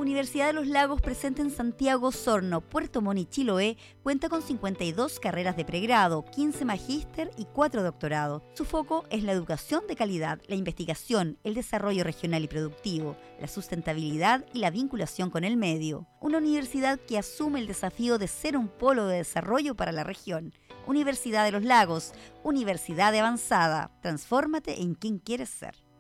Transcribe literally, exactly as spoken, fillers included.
Universidad de los Lagos, presente en Santiago, Osorno, Puerto Montt y Chiloé, cuenta con cincuenta y dos carreras de pregrado, quince magíster y cuatro doctorados. Su foco es la educación de calidad, la investigación, el desarrollo regional y productivo, la sustentabilidad y la vinculación con el medio. Una universidad que asume el desafío de ser un polo de desarrollo para la región. Universidad de los Lagos, universidad de avanzada. Transfórmate en quien quieres ser.